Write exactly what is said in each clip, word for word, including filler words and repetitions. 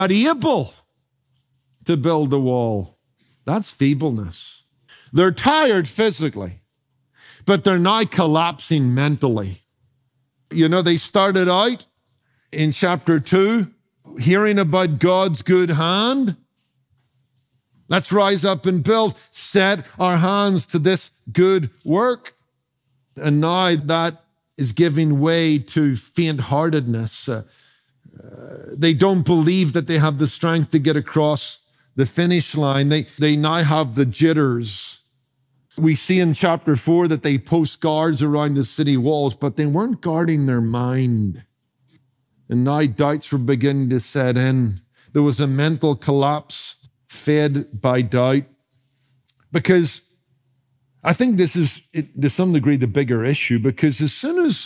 not able to build the wall. That's feebleness. They're tired physically, but they're now collapsing mentally. You know, they started out in chapter two, hearing about God's good hand. Let's rise up and build, set our hands to this good work. And now that is giving way to faint-heartedness. Uh, uh, they don't believe that they have the strength to get across the finish line. They, they now have the jitters. We see in chapter four that they post guards around the city walls, but they weren't guarding their mind. And now doubts were beginning to set in. There was a mental collapse fed by doubt. Because I think this is, to some degree, the bigger issue, because as soon as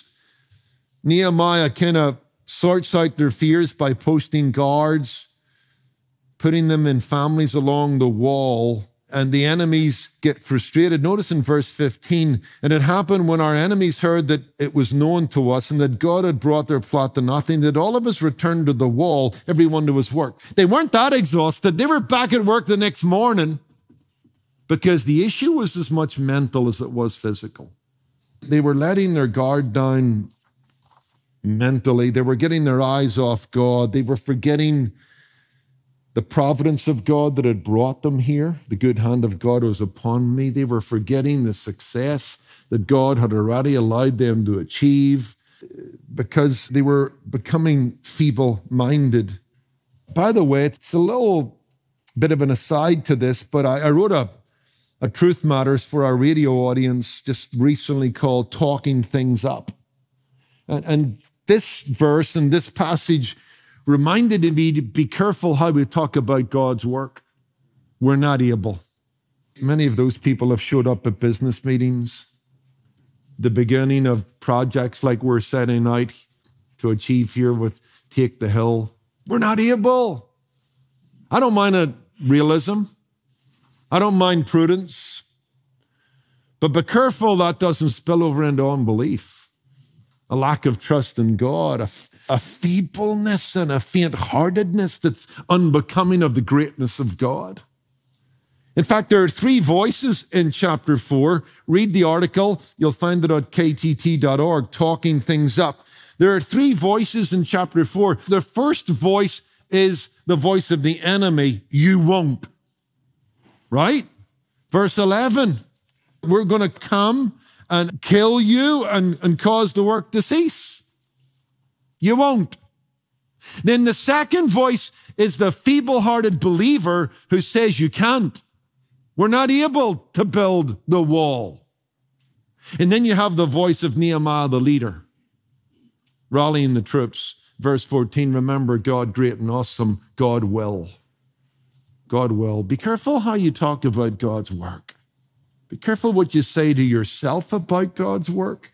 Nehemiah kind of sorts out their fears by posting guards, putting them in families along the wall, and the enemies get frustrated. Notice in verse fifteen, and it happened when our enemies heard that it was known to us and that God had brought their plot to nothing, that all of us returned to the wall, everyone to his work. They weren't that exhausted. They were back at work the next morning because the issue was as much mental as it was physical. They were letting their guard down mentally. They were getting their eyes off God. They were forgetting the providence of God that had brought them here. The good hand of God was upon me. They were forgetting the success that God had already allowed them to achieve because they were becoming feeble-minded. By the way, it's a little bit of an aside to this, but I, I wrote a, a Truth Matters for our radio audience just recently called Talking Things Up. And, and this verse and this passage reminded me to be careful how we talk about God's work. We're not able. Many of those people have showed up at business meetings, the beginning of projects like we're setting out to achieve here with Take the Hill. We're not able. I don't mind a realism. I don't mind prudence. But be careful that doesn't spill over into unbelief. A lack of trust in God, a, a feebleness and a faint-heartedness that's unbecoming of the greatness of God. In fact, there are three voices in chapter four. Read the article. You'll find it at k t t dot org, Talking Things Up. There are three voices in chapter four. The first voice is the voice of the enemy. You won't. Right? Verse eleven. We're going to come and kill you and, and cause the work to cease. You won't. Then the second voice is the feeble-hearted believer who says you can't. We're not able to build the wall. And then you have the voice of Nehemiah, the leader, rallying the troops. Verse fourteen, remember God great and awesome, God will. God will. Be careful how you talk about God's work. Be careful what you say to yourself about God's work.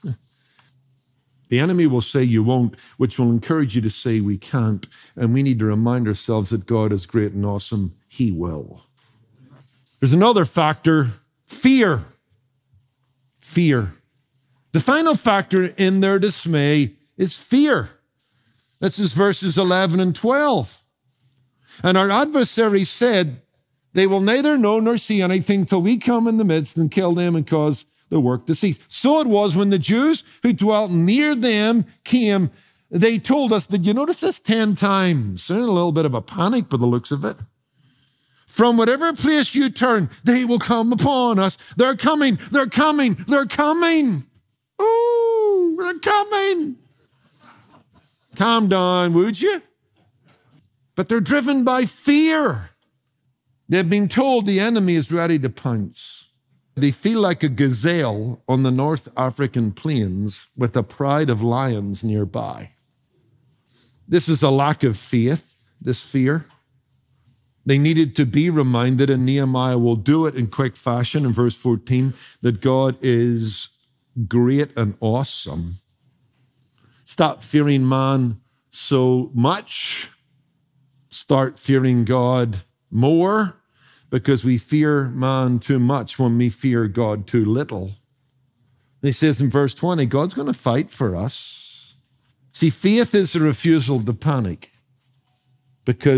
The enemy will say you won't, which will encourage you to say we can't. And we need to remind ourselves that God is great and awesome. He will. There's another factor, fear. Fear. The final factor in their dismay is fear. That's just verses eleven and twelve. And our adversary said, they will neither know nor see anything till we come in the midst and kill them and cause the work to cease. So it was when the Jews who dwelt near them came, they told us, did you notice this ten times? There's a little bit of a panic by the looks of it. From whatever place you turn, they will come upon us. They're coming, they're coming, they're coming. Ooh, they're coming. Calm down, would you? But they're driven by fear. They've been told the enemy is ready to pounce. They feel like a gazelle on the North African plains with a pride of lions nearby. This is a lack of faith, this fear. They needed to be reminded, and Nehemiah will do it in quick fashion in verse fourteen, that God is great and awesome. Stop fearing man so much. Start fearing God more, because we fear man too much when we fear God too little. He says in verse twenty, God's going to fight for us. See, faith is a refusal to panic. because